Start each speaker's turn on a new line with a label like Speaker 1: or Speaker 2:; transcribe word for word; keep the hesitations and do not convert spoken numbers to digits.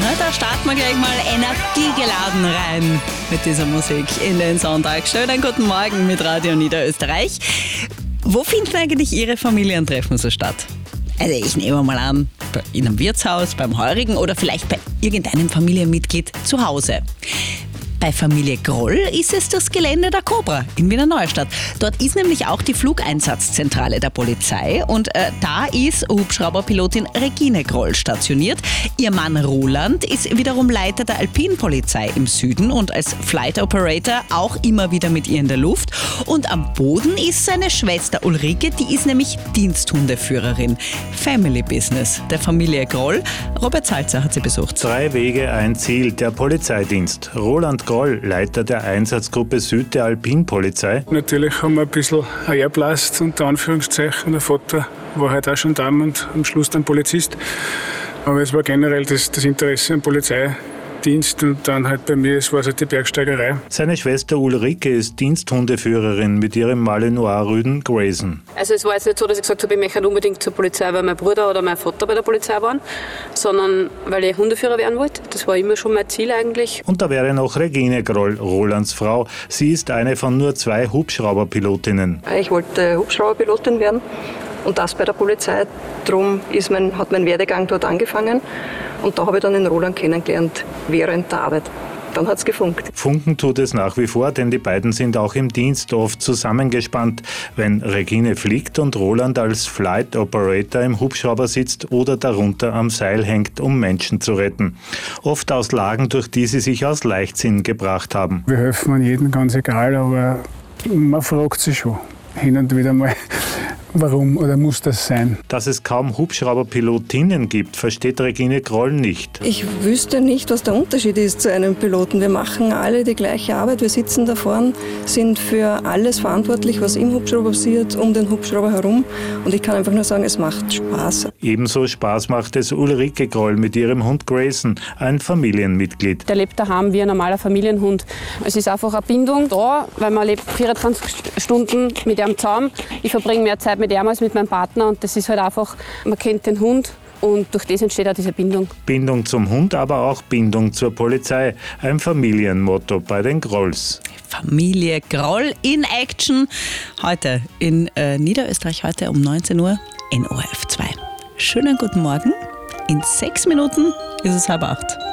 Speaker 1: Na, da starten wir gleich mal energiegeladen rein mit dieser Musik in den Sonntag. Schönen guten Morgen mit Radio Niederösterreich. Wo finden eigentlich Ihre Familientreffen so statt? Also ich nehme mal an, in einem Wirtshaus, beim Heurigen oder vielleicht bei irgendeinem Familienmitglied zu Hause. Bei Familie Groll ist es das Gelände der Cobra in Wiener Neustadt. Dort ist nämlich auch die Flugeinsatzzentrale der Polizei und äh, da ist Hubschrauberpilotin Regine Groll stationiert. Ihr Mann Roland ist wiederum Leiter der Alpinpolizei im Süden und als Flight Operator auch immer wieder mit ihr in der Luft. Und am Boden ist seine Schwester Ulrike, die ist nämlich Diensthundeführerin. Family Business der Familie Groll. Robert Salzer hat sie besucht.
Speaker 2: Drei Wege, ein Ziel, der Polizeidienst. Roland Groll, Leiter der Einsatzgruppe Süd der Alpinpolizei.
Speaker 3: Natürlich haben wir ein bisschen ein Airblast, unter Anführungszeichen. Der Vater war halt auch schon da und am Schluss dann Polizist. Aber es war generell das, das Interesse am Polizeidienst und dann halt bei mir, es war halt die Bergsteigerei.
Speaker 2: Seine Schwester Ulrike ist Diensthundeführerin mit ihrem Malinois-Rüden Grayson.
Speaker 4: Also es war jetzt nicht so, dass ich gesagt habe, ich möchte nicht unbedingt zur Polizei, weil mein Bruder oder mein Vater bei der Polizei waren, sondern weil ich Hundeführer werden wollte. Das war immer schon mein Ziel eigentlich.
Speaker 2: Und da wäre noch Regine Groll, Rolands Frau. Sie ist eine von nur zwei Hubschrauberpilotinnen.
Speaker 5: Ich wollte Hubschrauberpilotin werden und das bei der Polizei. Darum ist mein, hat mein Werdegang dort angefangen und da habe ich dann den Roland kennengelernt während der Arbeit. Dann hat es gefunkt.
Speaker 2: Funken tut es nach wie vor, denn die beiden sind auch im Dienst oft zusammengespannt, wenn Regine fliegt und Roland als Flight Operator im Hubschrauber sitzt oder darunter am Seil hängt, um Menschen zu retten. Oft aus Lagen, durch die sie sich aus Leichtsinn gebracht haben.
Speaker 3: Wir helfen an jedem, ganz egal, aber man fragt sich schon hin und wieder mal, warum oder muss das sein?
Speaker 2: Dass es kaum Hubschrauberpilotinnen gibt, versteht Regine Groll nicht.
Speaker 5: Ich wüsste nicht, was der Unterschied ist zu einem Piloten. Wir machen alle die gleiche Arbeit. Wir sitzen da vorne, sind für alles verantwortlich, was im Hubschrauber passiert, um den Hubschrauber herum. Und ich kann einfach nur sagen, es macht Spaß.
Speaker 2: Ebenso Spaß macht es Ulrike Groll mit ihrem Hund Grayson, ein Familienmitglied.
Speaker 4: Der lebt daheim wie ein normaler Familienhund. Es ist einfach eine Bindung da, weil man lebt vierundzwanzig Stunden mit ihm zusammen. Ich verbringe mehr Zeit mit ihm als mit meinem Partner und das ist halt einfach, man kennt den Hund und durch das entsteht auch diese Bindung.
Speaker 2: Bindung zum Hund, aber auch Bindung zur Polizei. Ein Familienmotto bei den Grolls.
Speaker 1: Familie Groll in Action. Heute in äh, Niederösterreich, heute um neunzehn Uhr in O R F zwei. Schönen guten Morgen. In sechs Minuten ist es halb acht.